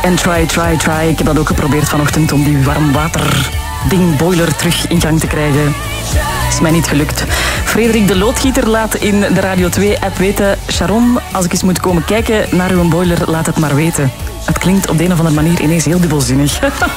en try. Ik heb dat ook geprobeerd vanochtend om die warmwater-boiler terug in gang te krijgen. Is mij niet gelukt. Frederik de Loodgieter laat in de Radio 2-app weten... Sharon, als ik eens moet komen kijken naar uw boiler, laat het maar weten. Het klinkt op de een of andere manier ineens heel dubbelzinnig.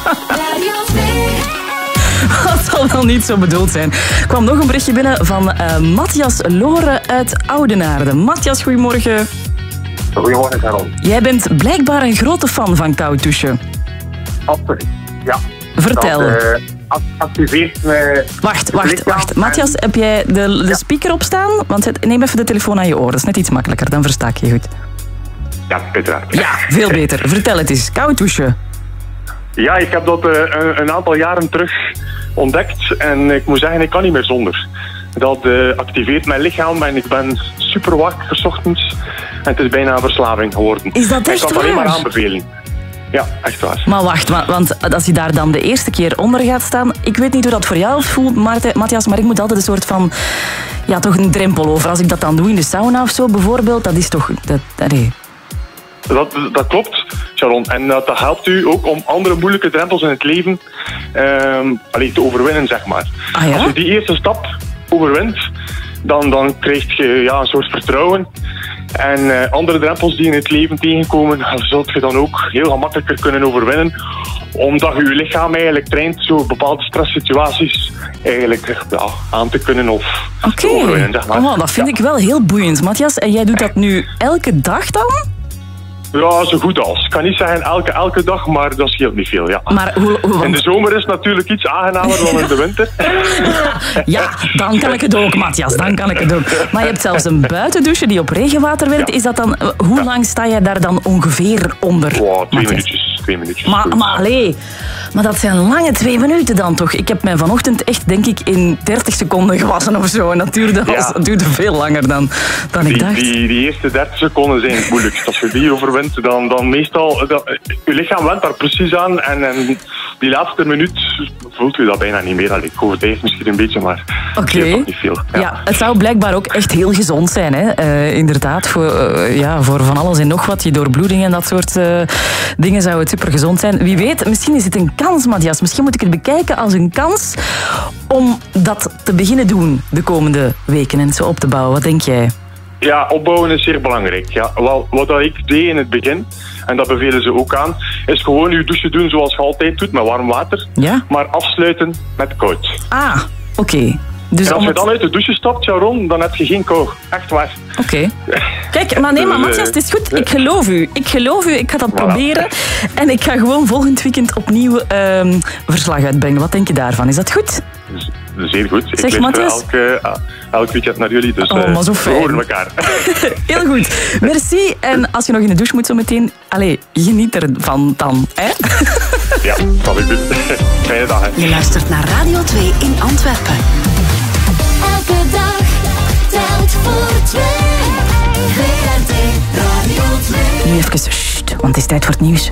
Dat zal wel niet zo bedoeld zijn. Er kwam nog een berichtje binnen van Matthias Loren uit Oudenaarde. Matthias, goedemorgen. Goedemorgen, Sharon. Jij bent blijkbaar een grote fan van koud douchen. Absoluut, ja. Vertel. Dat activeert me... Wacht. Matthias, heb jij de speaker op staan? Want neem even de telefoon aan je oor. Dat is net iets makkelijker, dan versta ik je goed. Ja, uiteraard. Ja, veel beter. Vertel het eens. Koud douchen. Ja, ik heb dat een aantal jaren terug ontdekt. En ik moet zeggen, ik kan niet meer zonder. Dat activeert mijn lichaam en ik ben super wakker 's ochtends. En het is bijna een verslaving geworden. Is dat echt waar? Ik kan het alleen maar waar? aanbevelen. Ja, echt waar. Maar wacht, want als je daar dan de eerste keer onder gaat staan... Ik weet niet hoe dat voor jou voelt, Matthias, maar ik moet altijd een soort van... Ja, toch een drempel over. Als ik dat dan doe in de sauna of zo bijvoorbeeld, dat is toch... Nee. Dat klopt, Sharon. En dat helpt u ook om andere moeilijke drempels in het leven te overwinnen, zeg maar. Ah, ja? Als je die eerste stap overwint, dan krijg je een soort vertrouwen. En andere drempels die in het leven tegenkomen, zult je dan ook heel gemakkelijker kunnen overwinnen. Omdat je je lichaam eigenlijk traint zo bepaalde stresssituaties eigenlijk aan te kunnen of te overwinnen, zeg maar. Oh, dat vind ik wel heel boeiend, Matthias. En jij doet dat nu elke dag dan? Ja, zo goed als. Ik kan niet zeggen elke dag, maar dat scheelt niet veel, ja. Maar in de zomer is het natuurlijk iets aangenamer dan in de winter. Ja, dan kan ik het ook, Matthias. Dan kan ik het ook. Maar je hebt zelfs een buitendouche die op regenwater werkt. Ja. Is dat dan... Hoe lang sta jij daar dan ongeveer onder? Wow, 2 minuutjes. Maar dat zijn lange 2 minuten dan toch? Ik heb mij vanochtend echt, denk ik, in 30 seconden gewassen of zo. En dat duurde veel langer dan ik dacht. Die eerste 30 seconden zijn het moeilijkst. Als je die overwint, dan meestal... je lichaam went daar precies aan. En die laatste minuut voelt u dat bijna niet meer. Ik overdrijf misschien een beetje, maar het scheelt niet veel. Ja, het zou blijkbaar ook echt heel gezond zijn. Hè? Inderdaad, voor van alles en nog wat. Je doorbloeding en dat soort dingen zou het super gezond zijn. Wie weet, misschien is het een kans, Matthias. Misschien moet ik het bekijken als een kans om dat te beginnen doen de komende weken en zo op te bouwen. Wat denk jij? Ja, opbouwen is zeer belangrijk. Ja, wat ik deed in het begin, en dat bevelen ze ook aan, is gewoon je douche doen zoals je altijd doet, met warm water. Ja? Maar afsluiten met koud. Ah, oké. Dus en als je dan uit de douche stapt, Sharon, dan heb je geen kou. Echt waar. Oké. Kijk, maar Matthias, het is goed. Ik geloof u. Ik ga dat proberen. En ik ga gewoon volgend weekend opnieuw verslag uitbrengen. Wat denk je daarvan? Is dat goed? Zeer goed. Zeg, ik luister elk weekend naar jullie, dus maar zo we horen elkaar. Heel goed. Merci. En als je nog in de douche moet zo meteen, geniet ervan dan. Hè? Ja, zal ik doen. Fijne dag. Hè. Je luistert naar Radio 2 in Antwerpen. Elke dag telt voor 2. VRT Radio 2. Nu even, want het is tijd voor het nieuws.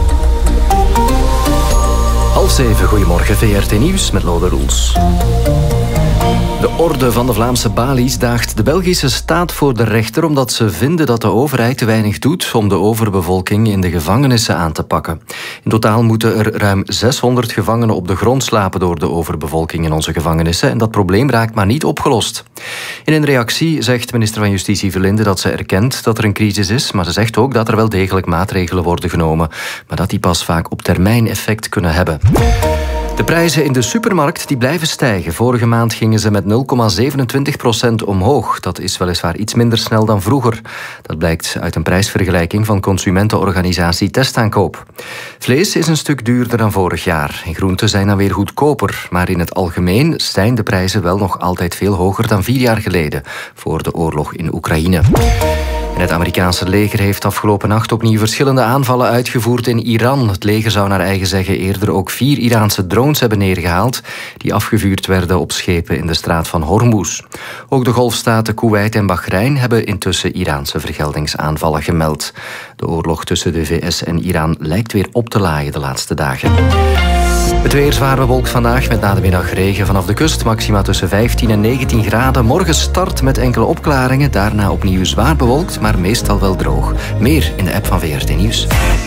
6:30, goedemorgen, VRT Nieuws met Lode Roels. De Orde van de Vlaamse Balies daagt de Belgische staat voor de rechter omdat ze vinden dat de overheid te weinig doet om de overbevolking in de gevangenissen aan te pakken. In totaal moeten er ruim 600 gevangenen op de grond slapen door de overbevolking in onze gevangenissen en dat probleem raakt maar niet opgelost. In een reactie zegt minister van Justitie Verlinde dat ze erkent dat er een crisis is, maar ze zegt ook dat er wel degelijk maatregelen worden genomen, maar dat die pas vaak op termijn effect kunnen hebben. De prijzen in de supermarkt die blijven stijgen. Vorige maand gingen ze met 0,27% omhoog. Dat is weliswaar iets minder snel dan vroeger. Dat blijkt uit een prijsvergelijking van consumentenorganisatie Testaankoop. Vlees is een stuk duurder dan vorig jaar. En groenten zijn dan weer goedkoper. Maar in het algemeen zijn de prijzen wel nog altijd veel hoger dan 4 jaar geleden, voor de oorlog in Oekraïne. En het Amerikaanse leger heeft afgelopen nacht opnieuw verschillende aanvallen uitgevoerd in Iran. Het leger zou naar eigen zeggen eerder ook 4 Iraanse drones hebben neergehaald die afgevuurd werden op schepen in de straat van Hormuz. Ook de golfstaten Kuwait en Bahrein hebben intussen Iraanse vergeldingsaanvallen gemeld. De oorlog tussen de VS en Iran lijkt weer op te laaien de laatste dagen. Het weer zwaar bewolkt vandaag met na de middag regen vanaf de kust. Maxima tussen 15 en 19 graden. Morgen start met enkele opklaringen. Daarna opnieuw zwaar bewolkt, maar meestal wel droog. Meer in de app van VRT Nieuws.